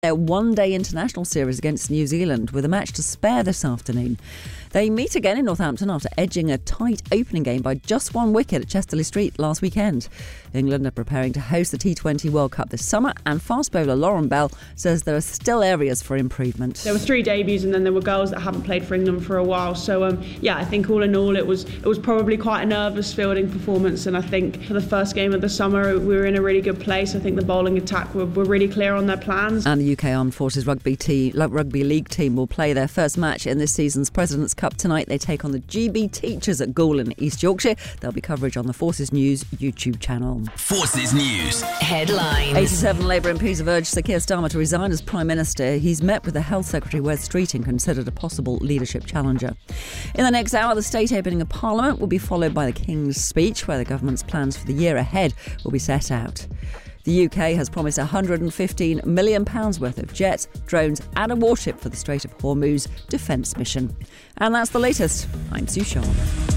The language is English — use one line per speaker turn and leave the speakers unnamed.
Their one-day international series against New Zealand with a match to spare this afternoon. They meet again in Northampton after edging a tight opening game by just one wicket at Chesterley Street last weekend. England are preparing to host the T20 World Cup this summer, and fast bowler Lauren Bell says there are still areas for improvement.
There were 3 debuts and then there were girls that haven't played for England for a while. So I think all in all it was probably quite a nervous fielding performance, and I think for the first game of the summer we were in a really good place. I think the bowling attack were really clear on their plans.
And the UK Armed Forces Rugby League team will play their first match in this season's President's Cup tonight. They take on the GB Teachers at Goole in East Yorkshire. There'll be coverage on the Forces News YouTube channel.
Forces News
headlines.
87 Labour MPs have urged Sir Keir Starmer to resign as Prime Minister. He's met with the Health Secretary Wes Streeting, considered a possible leadership challenger. In the next hour, the state opening of Parliament will be followed by the King's speech, where the government's plans for the year ahead will be set out. The UK has promised £115 million worth of jets, drones and a warship for the Strait of Hormuz defence mission. And that's the latest. I'm Sue Shaw.